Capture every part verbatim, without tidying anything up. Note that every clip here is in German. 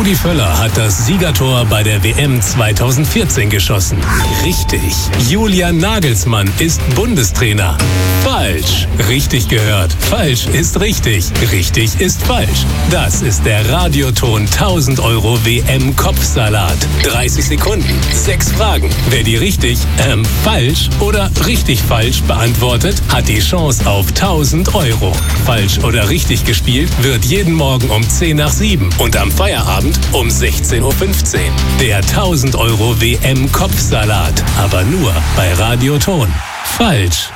Rudi Völler hat das Siegertor bei der W M zweitausendvierzehn geschossen. Richtig. Julian Nagelsmann ist Bundestrainer. Falsch. Richtig gehört. Falsch ist richtig. Richtig ist falsch. Das ist der Radioton tausend Euro W M-Kopfsalat. dreißig Sekunden, sechs Fragen. Wer die richtig, ähm, falsch oder richtig falsch beantwortet, hat die Chance auf tausend Euro. Falsch oder richtig gespielt wird jeden Morgen um zehn nach sieben und am Feierabend um sechzehn Uhr fünfzehn. Der tausend Euro W M-Kopfsalat. Aber nur bei Radioton. Falsch.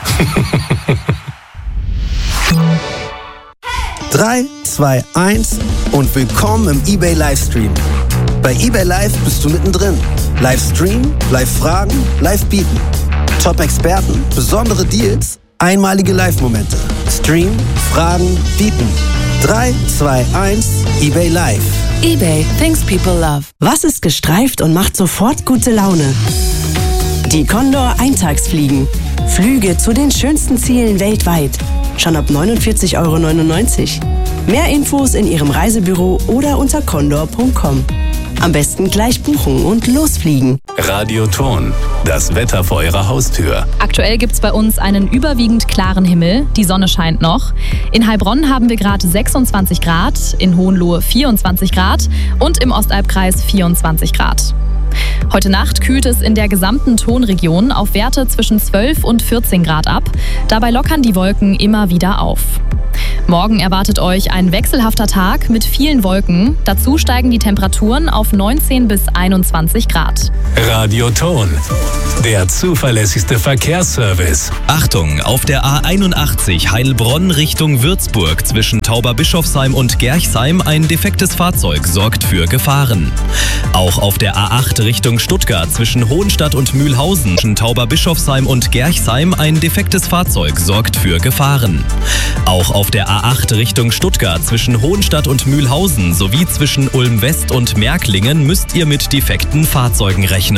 drei, zwei, eins und willkommen im eBay Livestream. Bei eBay Live bist du mittendrin. Livestream, Live-Fragen, Live-Bieten. Top-Experten, besondere Deals, einmalige Live-Momente. Stream, Fragen, Bieten. drei, zwei, eins, eBay Live. eBay, things people love. Was ist gestreift und macht sofort gute Laune? Die Condor Eintagsfliegen. Flüge zu den schönsten Zielen weltweit. Schon ab neunundvierzig Euro neunundneunzig. Mehr Infos in Ihrem Reisebüro oder unter condor punkt com. Am besten gleich buchen und losfliegen. Radioton. Das Wetter vor Ihrer Haustür. Aktuell gibt es bei uns einen überwiegend klaren Himmel. Die Sonne scheint noch. In Heilbronn haben wir gerade sechsundzwanzig Grad, in Hohenlohe vierundzwanzig Grad und im Ostalbkreis vierundzwanzig Grad. Heute Nacht kühlt es in der gesamten Tonregion auf Werte zwischen zwölf und vierzehn Grad ab. Dabei lockern die Wolken immer wieder auf. Morgen erwartet euch ein wechselhafter Tag mit vielen Wolken. Dazu steigen die Temperaturen auf neunzehn bis einundzwanzig Grad. Radioton. Der zuverlässigste Verkehrsservice. Achtung, auf der A einundachtzig Heilbronn Richtung Würzburg zwischen Tauberbischofsheim und Gerchsheim ein defektes Fahrzeug sorgt für Gefahren. Auch auf der A acht Richtung Stuttgart zwischen Hohenstadt und Mühlhausen zwischen Tauberbischofsheim und Gerchsheim ein defektes Fahrzeug sorgt für Gefahren. Auch auf der A acht Richtung Stuttgart zwischen Hohenstadt und Mühlhausen sowie zwischen Ulm West und Märklingen müsst ihr mit defekten Fahrzeugen rechnen.